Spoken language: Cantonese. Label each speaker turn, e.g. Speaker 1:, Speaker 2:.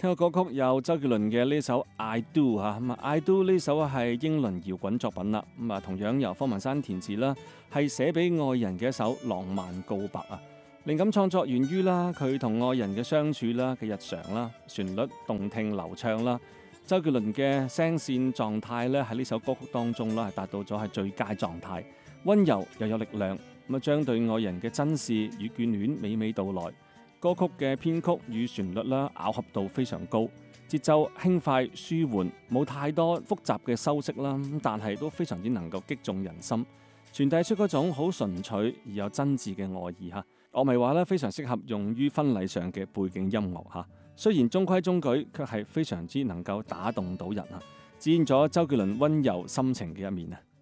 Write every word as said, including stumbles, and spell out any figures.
Speaker 1: 聽個歌曲有周杰倫嘅呢首《I Do》嚇，咁啊《I Do》呢首係英倫搖滾作品啦，咁啊同樣由方文山填詞啦，係寫俾愛人嘅一首浪漫告白啊。靈感創作源於啦佢同愛人嘅相處啦嘅日常啦，旋律動聽流暢啦。周杰倫嘅聲線狀態咧喺呢首歌曲當中啦係達到咗係最佳狀態，溫柔又有力量，咁啊將對愛人嘅珍視與眷戀娓娓道來。歌曲嘅編曲與旋律啦咬合度非常高，節奏輕快舒緩，冇太多複雜嘅修飾啦，但係都非常之能夠擊中人心，傳遞出嗰種好純粹而又真摯嘅愛意嚇。樂迷話咧非常適合用於婚禮上嘅背景音樂嚇。雖然中規中矩，卻係非常之能夠打動到人啊，展現咗周杰倫溫柔深情嘅一面啊。